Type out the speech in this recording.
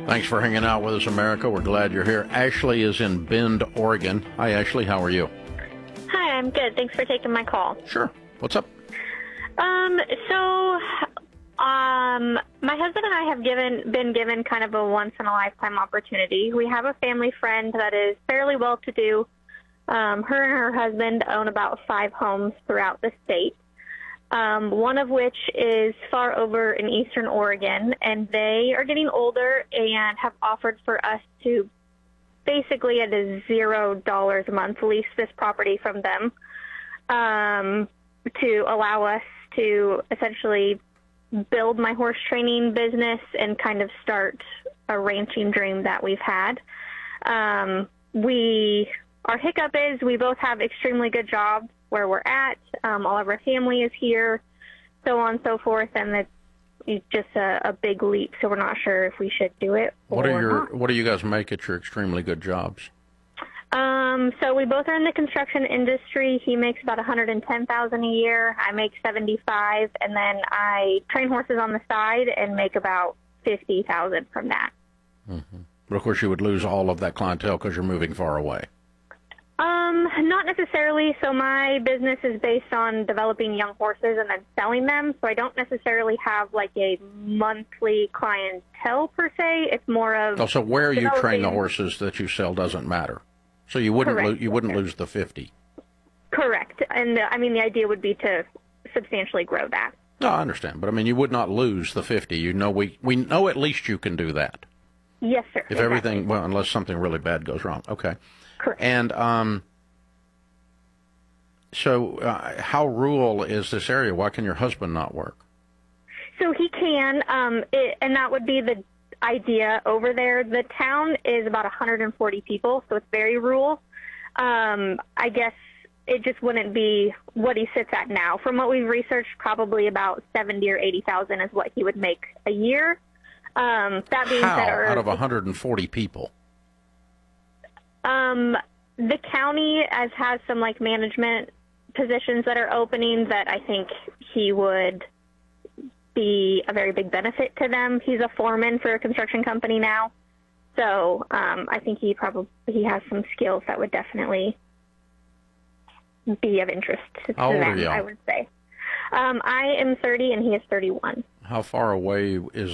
Thanks for hanging out with us, America. We're glad you're here. Ashley is in Bend, Oregon. Hi, Ashley. How are you? Hi, I'm good. Thanks for taking my call. Sure. What's up? My husband and I have been given kind of a once-in-a-lifetime opportunity. We have a family friend that is fairly well-to-do. Her and her husband own about 5 homes throughout the state, one of which is far over in eastern Oregon, and they are getting older and have offered for us to basically at a $0 a month lease this property from them to allow us to essentially build my horse training business and kind of start a ranching dream that we've had. Our hiccup is we both have extremely good jobs where we're at. All of our family is here, so on and so forth, and it's just a big leap, so we're not sure if we should do it What or do you guys make at your extremely good jobs? So we both are in the construction industry. He makes about $110,000 a year. I make $75,000, and then I train horses on the side and make about $50,000 from that. Mm-hmm. But of course, you would lose all of that clientele because you're moving far away. Not necessarily. So my business is based on developing young horses and then selling them. So I don't necessarily have like a monthly clientele per se. It's more of so where you train the horses that you sell doesn't matter. So you wouldn't lose the 50. Correct. And the idea would be to substantially grow that. No, I understand, but you would not lose the 50. You know, we know at least you can do that. Yes, sir. If everything, unless something really bad goes wrong. Okay. Correct. And how rural is this area? Why can your husband not work? So he can, and that would be the idea over there. The town is about 140 people, so it's very rural. I guess it just wouldn't be what he sits at now. From what we've researched, probably about $70,000 or $80,000 is what he would make a year. That being said, out of 140 people? The county has some like management positions that are opening that I think he would be a very big benefit to them. He's a foreman for a construction company now, so I think he has some skills that would definitely be of interest to How old them. are you? I would say. I am 30 and he is 31. How far away is